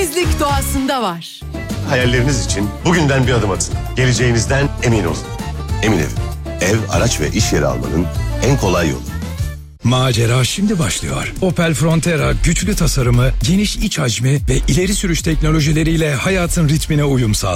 Temizlik doğasında var. Hayalleriniz için bugünden bir adım atın. Geleceğinizden emin olun. Emin Ev. Ev, araç ve iş yeri almanın en kolay yolu. Macera şimdi başlıyor. Opel Frontera güçlü tasarımı, geniş iç hacmi ve ileri sürüş teknolojileriyle hayatın ritmine uyum sağlar.